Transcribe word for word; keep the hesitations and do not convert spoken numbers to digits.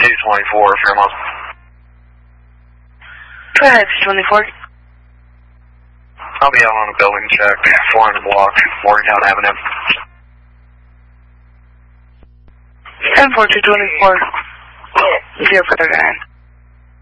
two twenty-four, Fairmont. five twenty-four. I'll be out on a building check, four hundred block, Morgantown Avenue. ten four two twenty-four. zero four nine.